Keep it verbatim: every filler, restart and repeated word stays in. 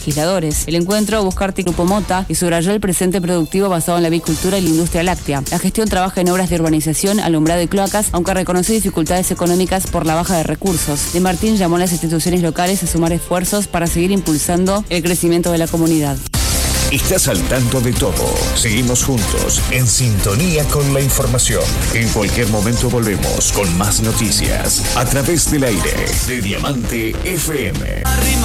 legisladores. El encuentro busca articular Grupo Mota y subrayó el presente productivo basado en la avicultura y la industria láctea. La gestión trabaja en obras de urbanización, alumbrado y cloacas, aunque reconoció dificultades económicas por la baja de recursos. De Martín llamó a las instituciones locales a sumar esfuerzos para seguir impulsando el crecimiento de la comunidad. Estás al tanto de todo. Seguimos juntos, en sintonía con la información. En cualquier momento volvemos con más noticias a través del aire de Diamante F M.